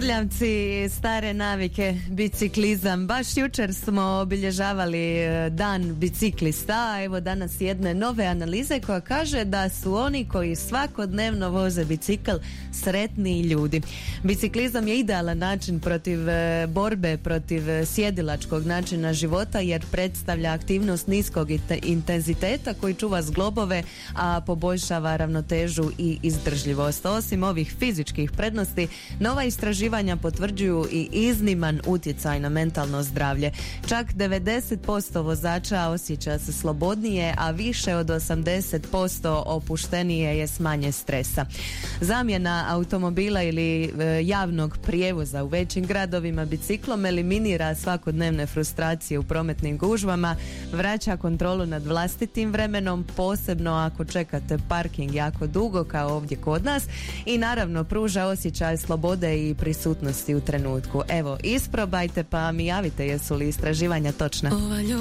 Prljavci, stare navike, biciklizam. Baš jučer smo obilježavali dan biciklista, evo danas jedne nove analize koja kaže da su oni koji svakodnevno voze bicikl sretniji ljudi. Biciklizam je idealan način protiv borbe protiv sjedilačkog načina života jer predstavlja aktivnost niskog intenziteta koji čuva zglobove, a poboljšava ravnotežu i izdržljivost. Osim ovih fizičkih prednosti, nova istraživanja potvrđuju i izniman utjecaj na mentalno zdravlje. Čak 90% vozača osjeća se slobodnije, a više od 80% opuštenije je s manje stresa. Zamjena automobila ili javnog prijevoza u većim gradovima biciklom eliminira svakodnevne frustracije u prometnim gužvama, vraća kontrolu nad vlastitim vremenom, posebno ako čekate parking jako dugo kao ovdje kod nas, i naravno pruža osjećaj slobode i prisutnosti u trenutku. Evo, isprobajte pa mi javite jesu li istraživanja točna.